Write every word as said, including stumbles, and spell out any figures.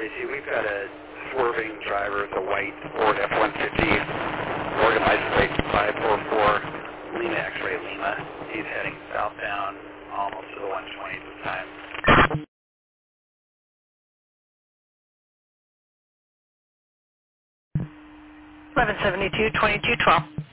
R A C, we've got a swerving driver, the white Ford F one fifty, Oregon license plate five four four, Lima X-ray Lima. He's heading southbound almost to the one twenty this time. eleven seventy-two, twenty-two twelve.